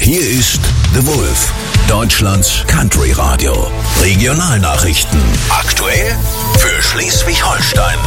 Hier ist The Wolf, Deutschlands Country Radio. Regionalnachrichten. Aktuell für Schleswig-Holstein.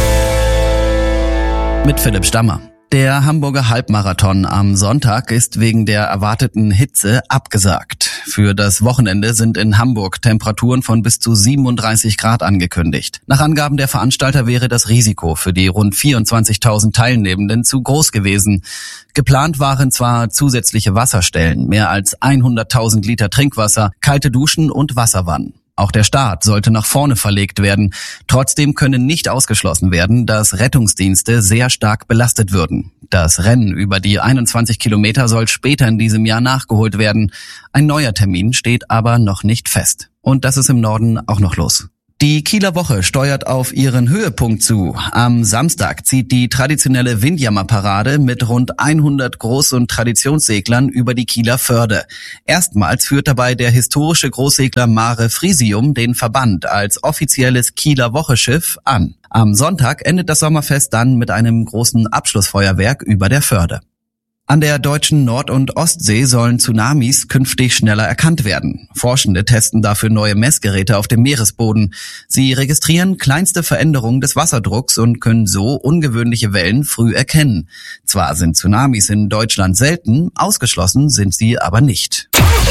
Mit Philipp Stammer. Der Hamburger Halbmarathon am Sonntag ist wegen der erwarteten Hitze abgesagt. Für das Wochenende sind in Hamburg Temperaturen von bis zu 37 Grad angekündigt. Nach Angaben der Veranstalter wäre das Risiko für die rund 24.000 Teilnehmenden zu groß gewesen. Geplant waren zwar zusätzliche Wasserstellen, mehr als 100.000 Liter Trinkwasser, kalte Duschen und Wasserwannen. Auch der Start sollte nach vorne verlegt werden. Trotzdem könne nicht ausgeschlossen werden, dass Rettungsdienste sehr stark belastet würden. Das Rennen über die 21 Kilometer soll später in diesem Jahr nachgeholt werden. Ein neuer Termin steht aber noch nicht fest. Und das ist im Norden auch noch los. Die Kieler Woche steuert auf ihren Höhepunkt zu. Am Samstag zieht die traditionelle Windjammerparade mit rund 100 Groß- und Traditionsseglern über die Kieler Förde. Erstmals führt dabei der historische Großsegler Mare Frisium den Verband als offizielles Kieler Woche-Schiff an. Am Sonntag endet das Sommerfest dann mit einem großen Abschlussfeuerwerk über der Förde. An der deutschen Nord- und Ostsee sollen Tsunamis künftig schneller erkannt werden. Forschende testen dafür neue Messgeräte auf dem Meeresboden. Sie registrieren kleinste Veränderungen des Wasserdrucks und können so ungewöhnliche Wellen früh erkennen. Zwar sind Tsunamis in Deutschland selten, ausgeschlossen sind sie aber nicht.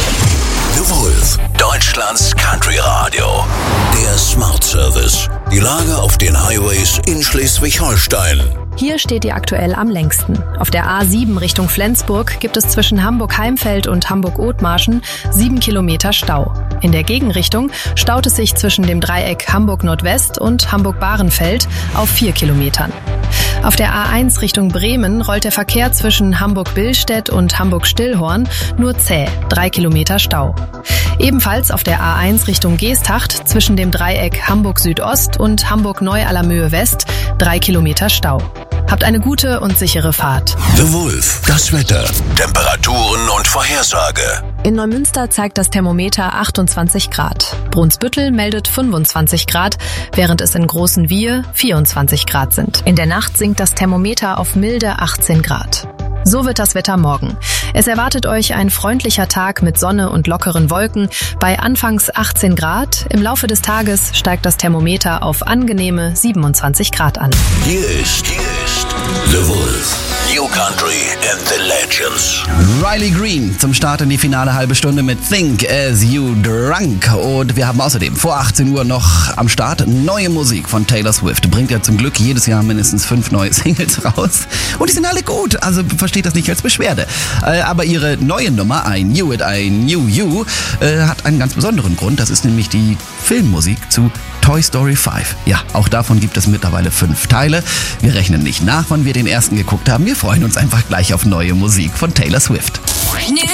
The Wolf, Deutschlands Country Radio. Der Smart Service. Die Lage auf den Highways in Schleswig-Holstein. Hier steht ihr aktuell am längsten. Auf der A7 Richtung Flensburg gibt es zwischen Hamburg-Heimfeld und Hamburg-Othmarschen 7 Kilometer Stau. In der Gegenrichtung staut es sich zwischen dem Dreieck Hamburg-Nordwest und Hamburg-Bahrenfeld auf 4 Kilometern. Auf der A1 Richtung Bremen rollt der Verkehr zwischen Hamburg-Billstedt und Hamburg-Stillhorn nur zäh, 3 Kilometer Stau. Ebenfalls auf der A1 Richtung Geesthacht zwischen dem Dreieck Hamburg-Südost und Hamburg-Neu-Allermöhe-West 3 Kilometer Stau. Habt eine gute und sichere Fahrt. The Wolf, das Wetter, Temperaturen und Vorhersage. In Neumünster zeigt das Thermometer 28 Grad. Brunsbüttel meldet 25 Grad, während es in Großenwiehe 24 Grad sind. In der Nacht sinkt das Thermometer auf milde 18 Grad. So wird das Wetter morgen. Es erwartet euch ein freundlicher Tag mit Sonne und lockeren Wolken bei anfangs 18 Grad. Im Laufe des Tages steigt das Thermometer auf angenehme 27 Grad an. Hier ist The Wolf. New Country and the Legends. Riley Green zum Start in die finale halbe Stunde mit Think As You Drunk. Und wir haben außerdem vor 18 Uhr noch am Start neue Musik von Taylor Swift. Bringt ja zum Glück jedes Jahr mindestens 5 neue Singles raus. Und die sind alle gut, also versteht das nicht als Beschwerde. Aber ihre neue Nummer, I Knew It, I Knew You, hat einen ganz besonderen Grund. Das ist nämlich die Filmmusik zu Toy Story 5. Ja, auch davon gibt es mittlerweile 5 Teile. Wir rechnen nicht nach, wann wir den ersten geguckt haben. Wir freuen uns einfach gleich auf neue Musik von Taylor Swift.